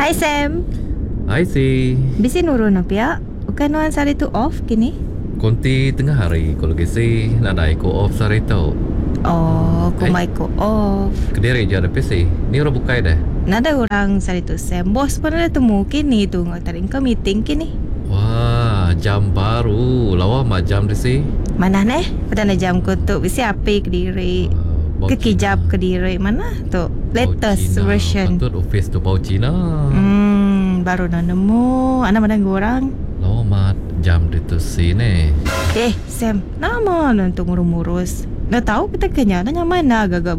Hai Sam. Hai si. Bisi nurun apa ya? Bukan nuan sari tu off kini? Konti tengah hari kalau gisi nak naik ko off sari tau. Oh, kumai ko off. Kediri je ada PC. Ni orang bukai dah. Nada orang sari tu Sam. Bos pun ada temu kini tu ngatarin ke meeting kini. Wah, jam baru. Lawa macam di si. Mana neh? Petanda jam ko tu bisi api Kediri. Kekijap Kediri mana tu? Latest version. Patut office tu bau Cina. Baru nak nemu. Anak mana orang? Lawa mat jam di tu si ni. Sam, nama nak untuk ngurus-ngurus. Dah tahu kita kenyang. Nanya mana agak-agak